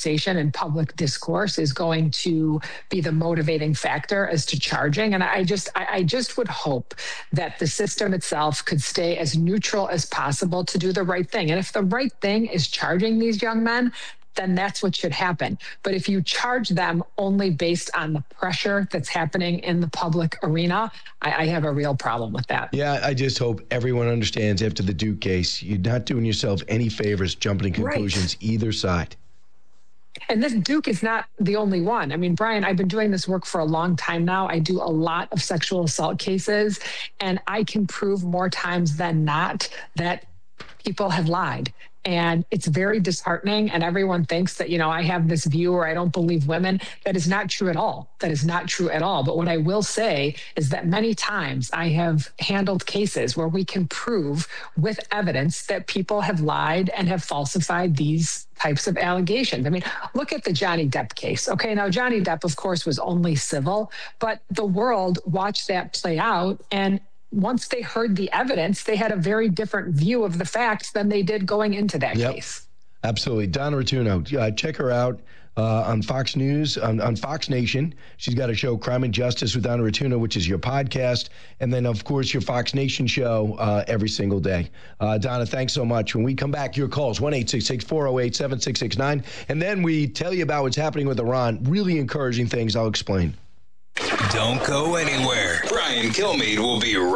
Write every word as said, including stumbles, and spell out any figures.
conversation and public discourse is going to be the motivating factor as to charging. And I just, I, I just would hope that the system itself could stay as neutral as possible to do the right thing. And if the right thing is charging these young men, then that's what should happen. But if you charge them only based on the pressure that's happening in the public arena, I, I have a real problem with that. Yeah, I just hope everyone understands after the Duke case, you're not doing yourself any favors jumping to conclusions right. either side. And this Duke is not the only one. I mean, Brian, I've been doing this work for a long time now. I do a lot of sexual assault cases, and I can prove more times than not that people have lied. And it's very disheartening. And everyone thinks that, you know, I have this view or I don't believe women. That is not true at all. That is not true at all. But what I will say is that many times I have handled cases where we can prove with evidence that people have lied and have falsified these types of allegations. I mean, look at the Johnny Depp case. Okay, now Johnny Depp, of course, was only civil, but the world watched that play out. And once they heard the evidence, they had a very different view of the facts than they did going into that yep. case. Absolutely. Donna Rotunno, uh, check her out uh, on Fox News, on, on Fox Nation. She's got a show, Crime and Justice with Donna Rotunno, which is your podcast. And then, of course, your Fox Nation show uh, every single day. Uh, Donna, thanks so much. When we come back, your calls, one eight six six, four oh eight, seven six six nine. And then we tell you about what's happening with Iran. Really encouraging things. I'll explain. Don't go anywhere. Brian Kilmeade will be right